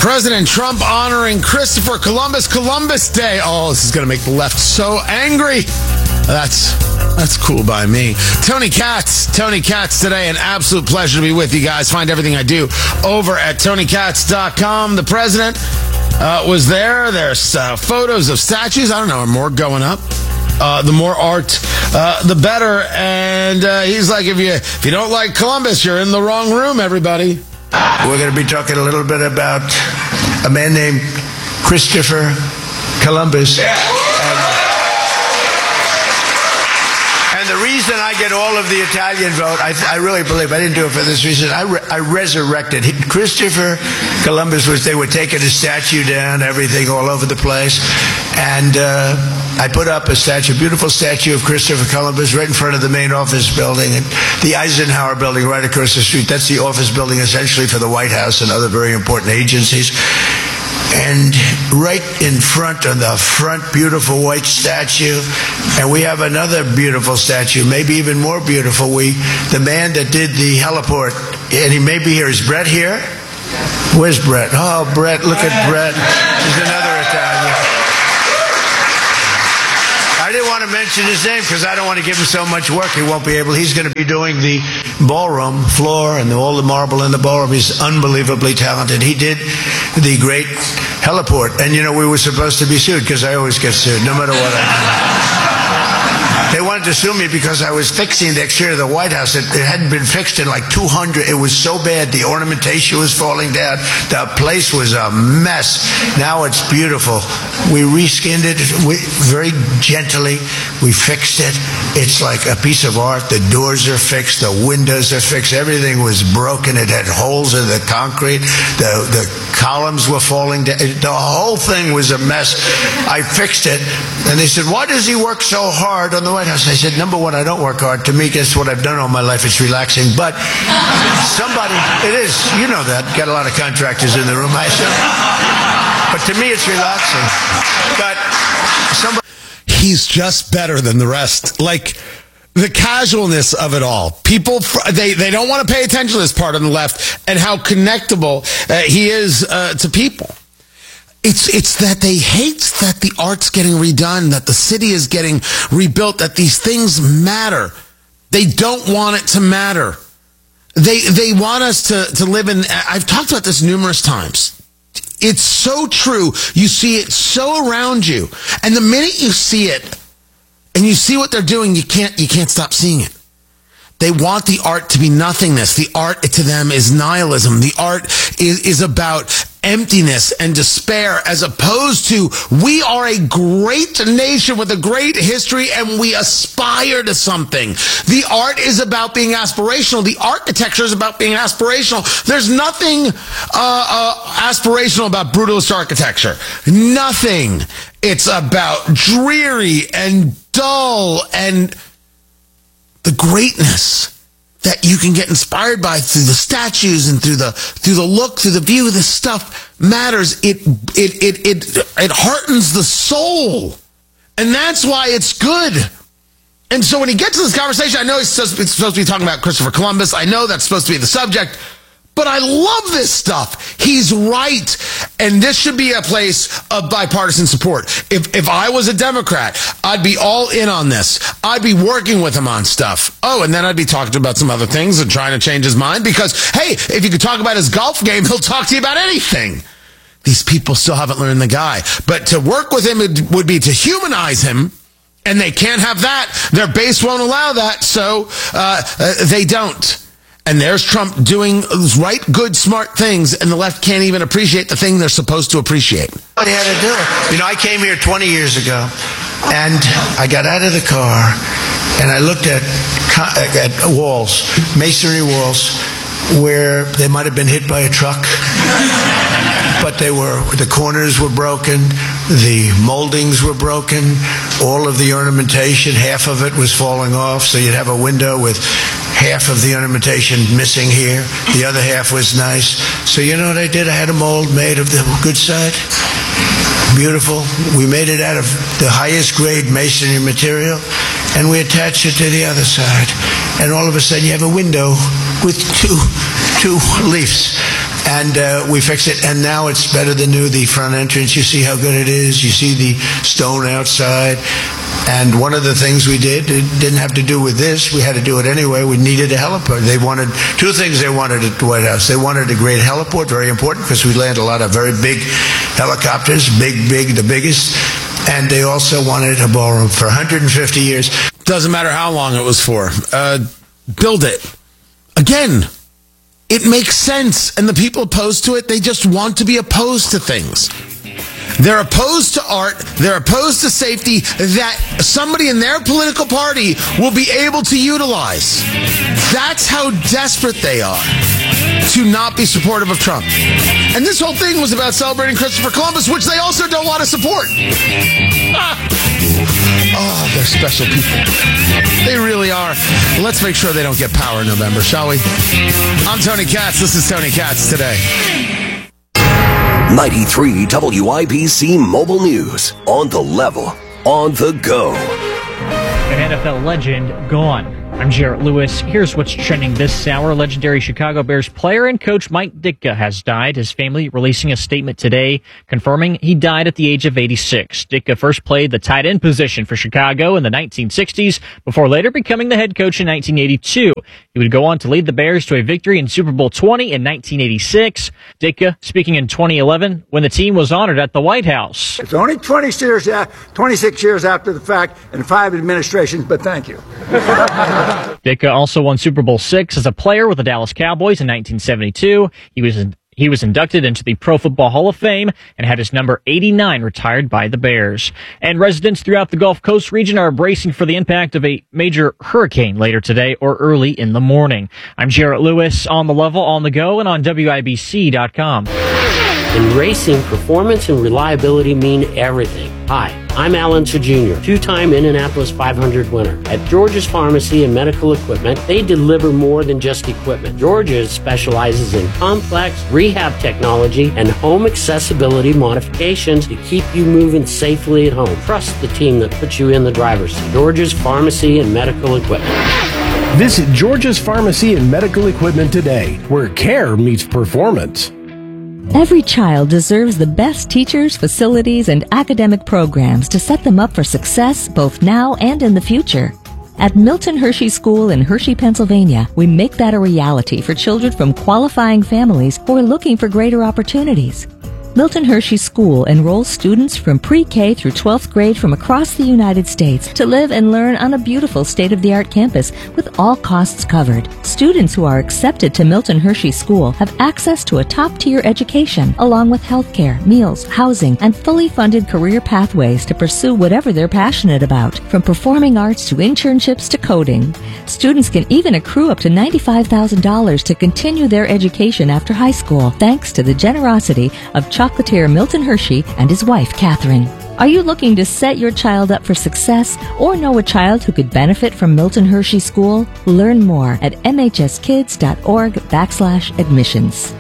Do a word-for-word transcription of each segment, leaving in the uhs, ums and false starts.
President Trump honoring Christopher Columbus, Columbus Day. Oh, this is going to make the left so angry. That's that's cool by me. Tony Katz, Tony Katz today. An absolute pleasure to be with you guys. Find everything I do over at tony katz dot com. The president uh, was there. There's uh, photos of statues. I don't know, more going up. Uh, the more art, uh, the better. And uh, he's like, if you if you don't like Columbus, you're in the wrong room, everybody. We're going to be talking a little bit about a man named Christopher Columbus. Yeah. And, and the reason I get all of the Italian vote, I, I really believe, I didn't do it for this reason, I, re- I resurrected. He, Christopher Columbus was, they were taking his statue down, everything all over the place. And uh, I put up a statue, a beautiful statue of Christopher Columbus right in front of the main office building, and the Eisenhower building right across the street. That's the office building essentially for the White House and other very important agencies. And right in front, on the front, beautiful white statue. And we have another beautiful statue, maybe even more beautiful. We, the man that did the heliport, and he may be here. Is Brett here? Where's Brett? Oh, Brett, look at Brett. He's another Italian. I didn't want to mention his name because I don't want to give him so much work. He won't be able. He's going to be doing the ballroom floor and all the marble in the ballroom. He's unbelievably talented. He did the great heliport. And, you know, we were supposed to be sued because I always get sued, no matter what I do. They wanted to sue me because I was fixing the exterior of the White House. It, it hadn't been fixed in like two hundred. It was so bad. The ornamentation was falling down. The place was a mess. Now it's beautiful. We reskinned it we, very gently. We fixed it. It's like a piece of art. The doors are fixed. The windows are fixed. Everything was broken. It had holes in the concrete. The, the columns were falling down. The whole thing was a mess. I fixed it. And they said, why does he work so hard on the White House? I said, number one, I don't work hard. To me, guess what I've done all my life? It's relaxing. But somebody, it is, you know that. Got a lot of contractors in the room, I said. But to me, it's relaxing. But somebody... He's just better than the rest. Like, the casualness of it all. People, they, they don't want to pay attention to this part on the left and how connectable uh, he is uh, to people. It's it's that they hate that the art's getting redone, that the city is getting rebuilt, that these things matter. They don't want it to matter. They they want us to, to live in... I've talked about this numerous times. It's so true. You see it so around you. And the minute you see it, and you see what they're doing, you can't you can't stop seeing it. They want the art to be nothingness. The art to them is nihilism. The art is, is about emptiness and despair, as opposed to we are a great nation with a great history and we aspire to something. The art is about being aspirational. The architecture is about being aspirational. There's nothing uh, uh, aspirational about brutalist architecture. Nothing. It's about dreary and dull, and the greatness that you can get inspired by through the statues and through the through the look, through the view. This stuff matters. It it it it it heartens the soul, and that's why it's good. And so when he gets to this conversation, I know it's supposed, it's supposed to be talking about Christopher Columbus. I know that's supposed to be the subject, but I love this stuff. He's right. And this should be a place of bipartisan support. If if I was a Democrat, I'd be all in on this. I'd be working with him on stuff. Oh, and then I'd be talking about some other things and trying to change his mind because, hey, if you could talk about his golf game, he'll talk to you about anything. These people still haven't learned the guy. But to work with him would be to humanize him, and they can't have that. Their base won't allow that, so uh, uh, they don't. And there's Trump doing right, good, smart things, and the left can't even appreciate the thing they're supposed to appreciate. What he had to do it. You know, I came here twenty years ago, and I got out of the car, and I looked at, at walls, masonry walls, where they might have been hit by a truck, but they were, the corners were broken, the moldings were broken, all of the ornamentation, half of it was falling off, so you'd have a window with half of the ornamentation missing here. The other half was nice. So you know what I did? I had a mold made of the good side. Beautiful. We made it out of the highest grade masonry material, and we attached it to the other side. And all of a sudden you have a window with two two leaves. and uh, we fixed it, and now it's better than new. The front entrance, you see how good it is. You see the stone outside. And one of the things we did, it didn't have to do with this. We had to do it anyway. We needed a heliport. They wanted two things they wanted at the White House. They wanted a great heliport, very important, because we land a lot of very big helicopters, big, big, the biggest. And they also wanted a ballroom for one hundred fifty years. Doesn't matter how long it was for. Uh, build it. Again, it makes sense. And the people opposed to it, they just want to be opposed to things. They're opposed to art. They're opposed to safety that somebody in their political party will be able to utilize. That's how desperate they are to not be supportive of Trump. And this whole thing was about celebrating Christopher Columbus, which they also don't want to support. Ah. Oh, they're special people. They really are. Let's make sure they don't get power in November, shall we? I'm Tony Katz. This is Tony Katz Today. ninety-three W I B C Mobile News. On the level, on the go. An N F L legend gone. I'm Jarrett Lewis. Here's what's trending this hour. Legendary Chicago Bears player and coach Mike Ditka has died. His family releasing a statement today confirming he died at the age of eighty-six. Ditka first played the tight end position for Chicago in the nineteen sixties before later becoming the head coach in nineteen eighty-two. He would go on to lead the Bears to a victory in Super Bowl twenty in nineteen eighty-six. Ditka speaking in twenty eleven when the team was honored at the White House. It's only twenty years, twenty-six years after the fact and five administrations, but thank you. Ditka also won Super Bowl six as a player with the Dallas Cowboys in nineteen seventy-two. He was in, he was inducted into the Pro Football Hall of Fame and had his number eighty-nine retired by the Bears. And residents throughout the Gulf Coast region are bracing for the impact of a major hurricane later today or early in the morning. I'm Jarrett Lewis, on the level, on the go, and on W I B C dot com. In racing, performance and reliability mean everything. Hi, I'm Alan Sir Junior, two-time Indianapolis five hundred winner. At George's Pharmacy and Medical Equipment, they deliver more than just equipment. George's specializes in complex rehab technology and home accessibility modifications to keep you moving safely at home. Trust the team that puts you in the driver's seat. George's Pharmacy and Medical Equipment. Visit George's Pharmacy and Medical Equipment today, where care meets performance. Every child deserves the best teachers, facilities, and academic programs to set them up for success both now and in the future. At Milton Hershey School in Hershey, Pennsylvania, we make that a reality for children from qualifying families who are looking for greater opportunities. Milton Hershey School enrolls students from pre-K through twelfth grade from across the United States to live and learn on a beautiful state-of-the-art campus with all costs covered. Students who are accepted to Milton Hershey School have access to a top-tier education, along with health care, meals, housing, and fully funded career pathways to pursue whatever they're passionate about, from performing arts to internships to coding. Students can even accrue up to ninety-five thousand dollars to continue their education after high school, thanks to the generosity of chocolatier Milton Hershey and his wife, Catherine. Are you looking to set your child up for success or know a child who could benefit from Milton Hershey School? Learn more at mhskids.org backslash admissions.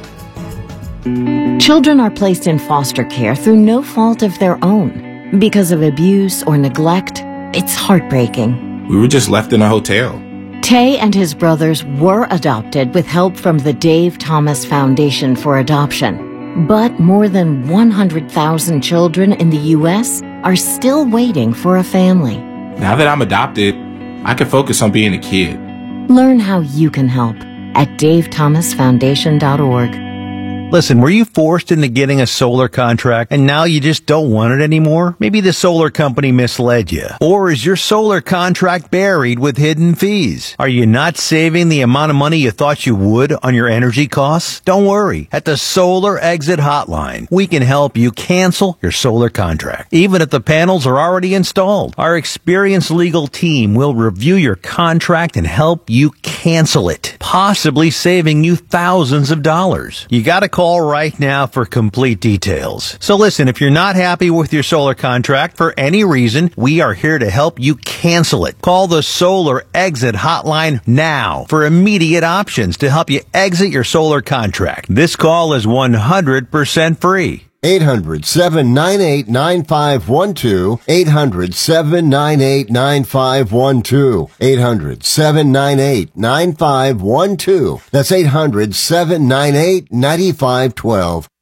Children are placed in foster care through no fault of their own. Because of abuse or neglect, it's heartbreaking. We were just left in a hotel. Tay and his brothers were adopted with help from the Dave Thomas Foundation for Adoption. But more than one hundred thousand children in the U S are still waiting for a family. Now that I'm adopted, I can focus on being a kid. Learn how you can help at dave thomas foundation dot org. Listen, were you forced into getting a solar contract and now you just don't want it anymore? Maybe the solar company misled you. Or is your solar contract buried with hidden fees? Are you not saving the amount of money you thought you would on your energy costs? Don't worry. At the Solar Exit Hotline, we can help you cancel your solar contract, even if the panels are already installed. Our experienced legal team will review your contract and help you cancel it, possibly saving you thousands of dollars. You gotta call right now for complete details. So listen, if you're not happy with your solar contract for any reason, we are here to help you cancel it. Call the Solar Exit Hotline now for immediate options to help you exit your solar contract. This call is one hundred percent free. eight hundred, seven nine eight, nine five one two. eight hundred, seven nine eight, nine five one two. eight hundred, seven nine eight, nine five one two. That's eight hundred, seven nine eight, nine five one two.